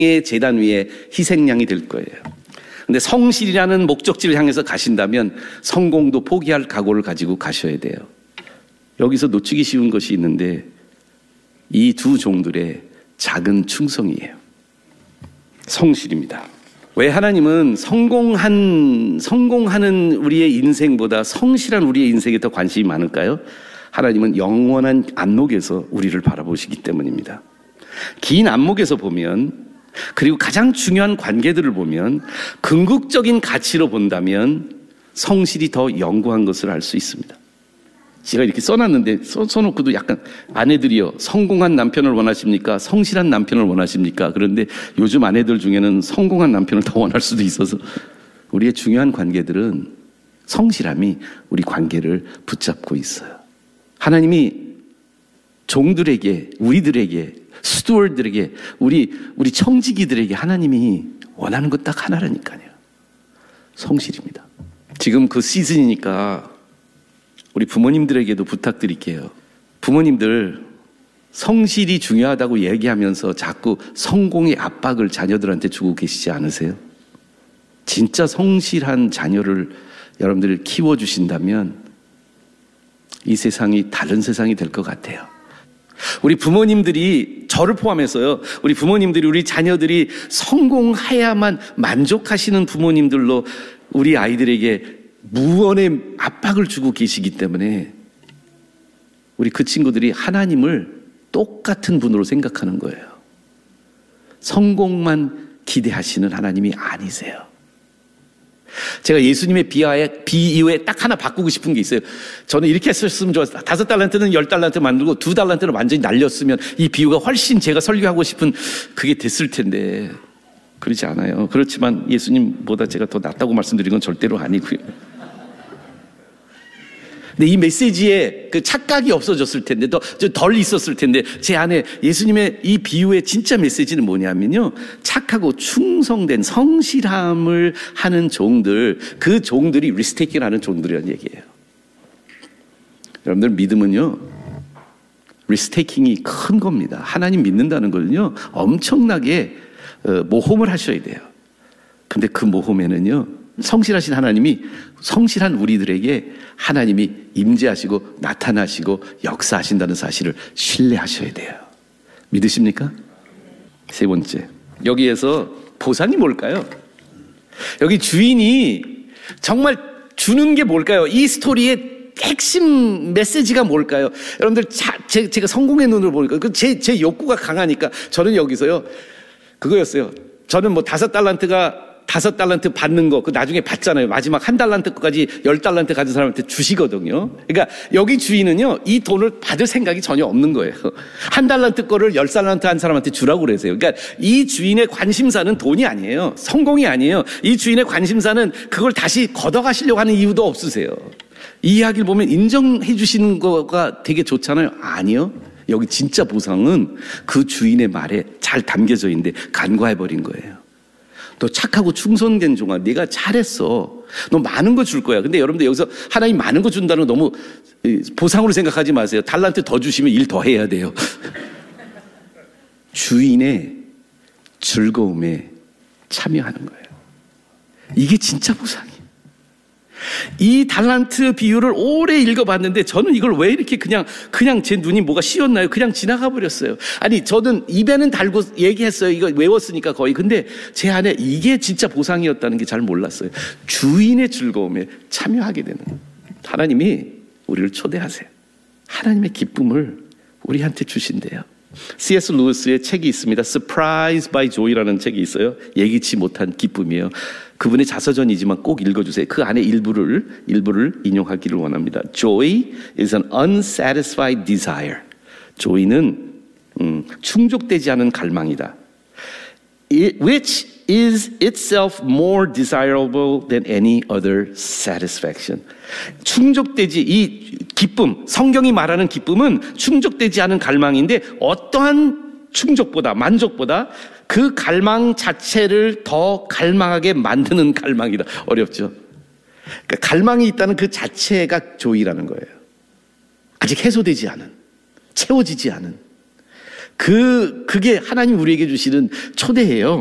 제단 위에 희생양이 될 거예요. 근데 성실이라는 목적지를 향해서 가신다면 성공도 포기할 각오를 가지고 가셔야 돼요. 여기서 놓치기 쉬운 것이 있는데 이 두 종들의 작은 충성이에요. 성실입니다. 왜 하나님은 성공하는 우리의 인생보다 성실한 우리의 인생에 더 관심이 많을까요? 하나님은 영원한 안목에서 우리를 바라보시기 때문입니다. 긴 안목에서 보면, 그리고 가장 중요한 관계들을 보면, 궁극적인 가치로 본다면 성실이 더 영구한 것을 알 수 있습니다. 제가 이렇게 써놨는데, 써놓고도 약간, 아내들이요, 성공한 남편을 원하십니까? 성실한 남편을 원하십니까? 그런데 요즘 아내들 중에는 성공한 남편을 더 원할 수도 있어서, 우리의 중요한 관계들은 성실함이 우리 관계를 붙잡고 있어요. 하나님이 종들에게, 우리들에게, 스튜어드들에게, 우리 청지기들에게 하나님이 원하는 것 딱 하나라니까요. 성실입니다. 지금 그 시즌이니까 우리 부모님들에게도 부탁드릴게요. 부모님들 성실이 중요하다고 얘기하면서 자꾸 성공의 압박을 자녀들한테 주고 계시지 않으세요? 진짜 성실한 자녀를 여러분들이 키워주신다면 이 세상이 다른 세상이 될 것 같아요. 우리 부모님들이, 저를 포함해서요, 우리 부모님들이, 우리 자녀들이 성공해야만 만족하시는 부모님들로 우리 아이들에게 무언의 압박을 주고 계시기 때문에 우리 그 친구들이 하나님을 똑같은 분으로 생각하는 거예요. 성공만 기대하시는 하나님이 아니세요. 제가 예수님의 비유에 딱 하나 바꾸고 싶은 게 있어요. 저는 이렇게 했었으면 좋았어요. 5달란트는 10달란트 만들고 2달란트는 완전히 날렸으면 이 비유가 훨씬 제가 설교하고 싶은 그게 됐을 텐데 그렇지 않아요. 그렇지만 예수님보다 제가 더 낫다고 말씀드린 건 절대로 아니고요. 근데 이 메시지에 그 착각이 없어졌을 텐데, 덜 있었을 텐데, 제 안에 예수님의 이 비유의 진짜 메시지는 뭐냐면요, 착하고 충성된 성실함을 하는 종들, 그 종들이 리스테이킹을 하는 종들이라는 얘기예요. 여러분들 믿음은요, 리스테이킹이 큰 겁니다. 하나님 믿는다는 거는요, 엄청나게 모험을 하셔야 돼요. 근데 그 모험에는요, 성실하신 하나님이, 성실한 우리들에게 하나님이 임재하시고 나타나시고 역사하신다는 사실을 신뢰하셔야 돼요. 믿으십니까? 세 번째, 여기에서 보상이 뭘까요? 여기 주인이 정말 주는 게 뭘까요? 이 스토리의 핵심 메시지가 뭘까요? 여러분들 제가 성공의 눈으로 보니까 제 욕구가 강하니까 저는 여기서요 그거였어요. 저는 뭐 5달란트 받는 거, 그 나중에 받잖아요. 마지막 1달란트 거까지 10달란트 가진 사람한테 주시거든요. 그러니까 여기 주인은요, 이 돈을 받을 생각이 전혀 없는 거예요. 1달란트 거를 10달란트 한 사람한테 주라고 그러세요. 그러니까 이 주인의 관심사는 돈이 아니에요. 성공이 아니에요. 이 주인의 관심사는 그걸 다시 걷어가시려고 하는 이유도 없으세요. 이 이야기를 보면 인정해 주시는 거가 되게 좋잖아요. 아니요. 여기 진짜 보상은 그 주인의 말에 잘 담겨져 있는데 간과해버린 거예요. 너 착하고 충성된 종아, 네가 잘했어. 너 많은 거 줄 거야. 근데 여러분들 여기서 하나님 많은 거 준다는 거 너무 보상으로 생각하지 마세요. 달란트 더 주시면 일 더 해야 돼요. 주인의 즐거움에 참여하는 거예요. 이게 진짜 보상이에요. 이 달란트 비유를 오래 읽어봤는데 저는 이걸 왜 이렇게 그냥 제 눈이 뭐가 씌었나요? 그냥 지나가 버렸어요. 아니, 저는 입에는 달고 얘기했어요. 이거 외웠으니까 거의. 근데 제 안에 이게 진짜 보상이었다는 게 잘 몰랐어요. 주인의 즐거움에 참여하게 되는, 하나님이 우리를 초대하세요. 하나님의 기쁨을 우리한테 주신대요. C.S. 루이스의 책이 있습니다. Surprised by Joy라는 책이 있어요. 예기치 못한 기쁨이에요. 그분의 자서전이지만 꼭 읽어주세요. 그 안에 일부를 인용하기를 원합니다. Joy is an unsatisfied desire. Joy는 충족되지 않은 갈망이다. Which is itself more desirable than any other satisfaction. 충족되지, 이 기쁨, 성경이 말하는 기쁨은 충족되지 않은 갈망인데 어떠한 충족보다, 만족보다 그 갈망 자체를 더 갈망하게 만드는 갈망이다. 어렵죠? 그러니까 갈망이 있다는 그 자체가 조이라는 거예요. 아직 해소되지 않은, 채워지지 않은 그게 하나님 우리에게 주시는 초대예요.